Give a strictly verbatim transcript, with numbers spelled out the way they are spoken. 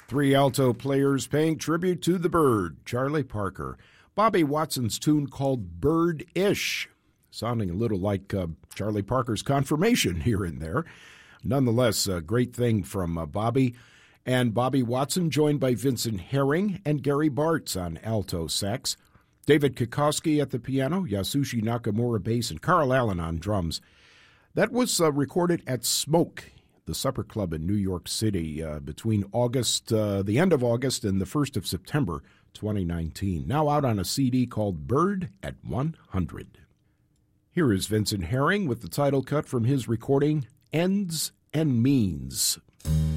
Three alto players paying tribute to the bird, Charlie Parker. Bobby Watson's tune called Bird-ish, sounding a little like uh, Charlie Parker's confirmation here and there. Nonetheless, a great thing from uh, Bobby. And Bobby Watson joined by Vincent Herring and Gary Bartz on alto sax. David Kikoski at the piano, Yasushi Nakamura bass, and Carl Allen on drums. That was uh, recorded at Smoke, the supper club in New York City, uh, between August, uh, the end of August and the first of September, twenty nineteen. Now out on a C D called Bird at one hundred. Here is Vincent Herring with the title cut from his recording, Ends and Means.